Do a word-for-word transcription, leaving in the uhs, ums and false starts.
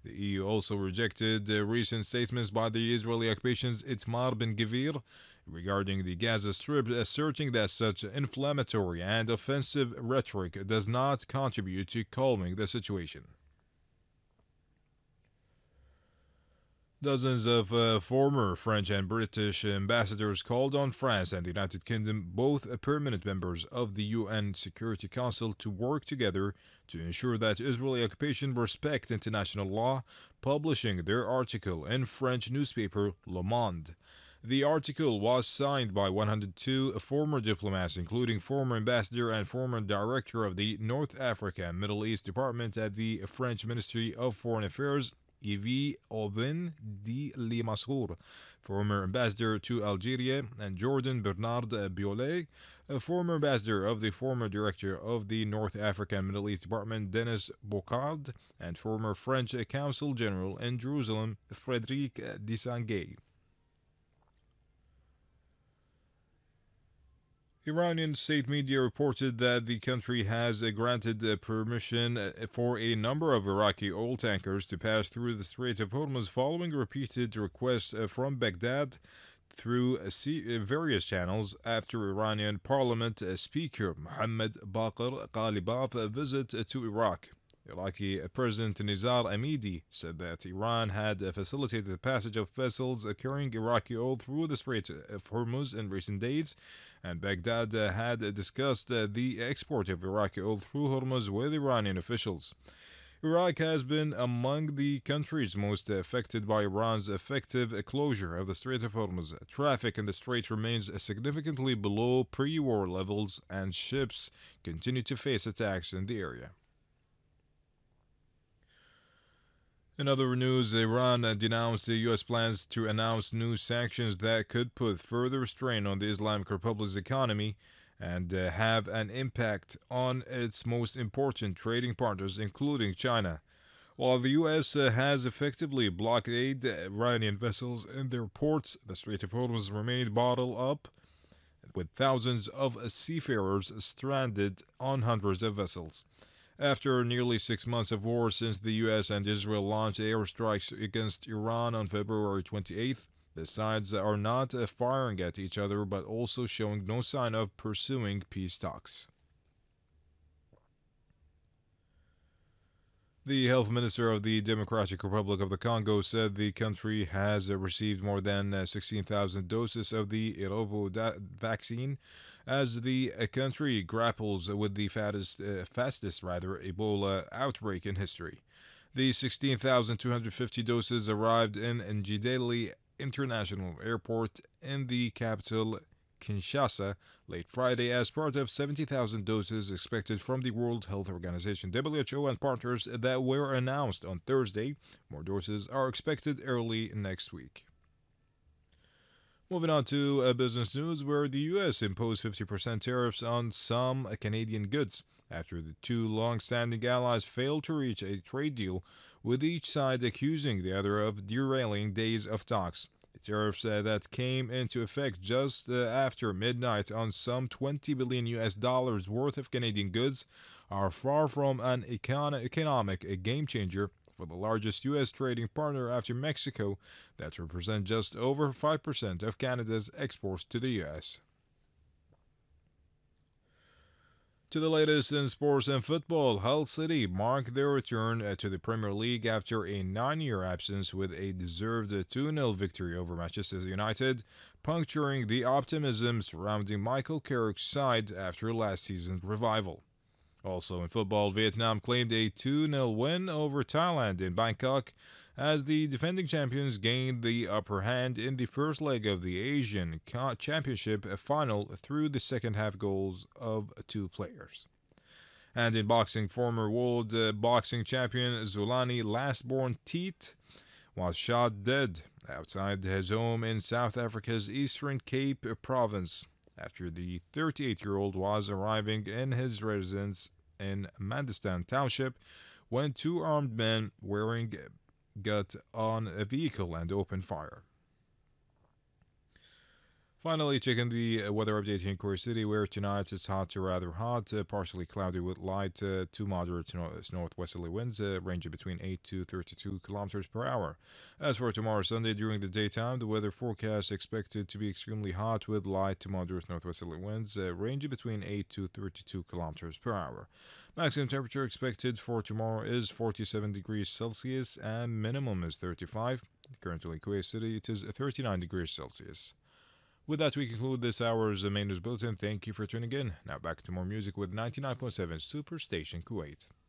The E U also rejected uh, recent statements by the Israeli occupation's Itamar Ben Gvir regarding the Gaza Strip, asserting that such inflammatory and offensive rhetoric does not contribute to calming the situation. Dozens of uh, former French and British ambassadors called on France and the United Kingdom, both permanent members of the U N Security Council, to work together to ensure that Israeli occupation respect international law, publishing their article in French newspaper Le Monde. The article was signed by one hundred two former diplomats, including former ambassador and former director of the North Africa and Middle East Department at the French Ministry of Foreign Affairs, Yves Aubin de Limassoure, former ambassador to Algeria, and Jordan Bernard Biolay, a former ambassador of the former director of the North Africa and Middle East Department, Denis Bocard, and former French Consul General in Jerusalem, Frédéric Dissanguet. Iranian state media reported that the country has granted permission for a number of Iraqi oil tankers to pass through the Strait of Hormuz following repeated requests from Baghdad through various channels after Iranian Parliament Speaker Mohammad Baqir Ghalibaf visit to Iraq. Iraqi President Nizar Amidi said that Iran had facilitated the passage of vessels carrying Iraqi oil through the Strait of Hormuz in recent days, and Baghdad had discussed the export of Iraqi oil through Hormuz with Iranian officials. Iraq has been among the countries most affected by Iran's effective closure of the Strait of Hormuz. Traffic in the strait remains significantly below pre war levels, and ships continue to face attacks in the area. In other news, Iran denounced the U S plans to announce new sanctions that could put further strain on the Islamic Republic's economy and uh, have an impact on its most important trading partners, including China. While the U S uh, has effectively blockaded Iranian vessels in their ports, the Strait of Hormuz remained bottled up, with thousands of seafarers stranded on hundreds of vessels. After nearly six months of war since the U S and Israel launched airstrikes against Iran on February twenty-eighth, the sides are not firing at each other but also showing no sign of pursuing peace talks. The health minister of the Democratic Republic of the Congo said the country has received more than sixteen thousand doses of the Irobo vaccine as the country grapples with the fattest, uh, fastest rather, Ebola outbreak in history. The sixteen thousand two hundred fifty doses arrived in Njideli International Airport in the capital Kinshasa late Friday as part of seventy thousand doses expected from the World Health Organization W H O and partners that were announced on Thursday. More doses are expected early next week. Moving on to uh, business news, where the U S imposed fifty percent tariffs on some Canadian goods after the two long-standing allies failed to reach a trade deal, with each side accusing the other of derailing days of talks. The tariffs uh, that came into effect just uh, after midnight on some twenty billion U S dollars worth of Canadian goods are far from an econ- economic a game changer for the largest U S trading partner after Mexico, that represent just over five percent of Canada's exports to the U S. To the latest in sports and football, Hull City marked their return to the Premier League after a nine-year absence with a deserved two nil victory over Manchester United, puncturing the optimism surrounding Michael Carrick's side after last season's revival. Also in football, Vietnam claimed a two nil win over Thailand in Bangkok as the defending champions gained the upper hand in the first leg of the Asian Championship final through the second half goals of two players. And in boxing, former world uh, boxing champion Zulani Lastborn Teat was shot dead outside his home in South Africa's Eastern Cape province after the thirty-eight-year-old was arriving in his residence in Mandistan Township when two armed men wearing got on a vehicle and opened fire. Finally, checking the uh, weather update here in Kuwait City, where tonight it's hot to rather hot, uh, partially cloudy with light uh, to moderate to north- northwesterly winds, uh, ranging between eight to thirty-two kilometers per hour. As for tomorrow, Sunday, during the daytime, the weather forecast expected to be extremely hot with light to moderate northwesterly winds, uh, ranging between eight to thirty-two kilometers per hour. Maximum temperature expected for tomorrow is forty-seven degrees Celsius and minimum is thirty-five. Currently in Kuwait City, it is thirty-nine degrees Celsius. With that, we conclude this hour's main news bulletin. Thank you for tuning in. Now back to more music with ninety-nine point seven Superstation Kuwait.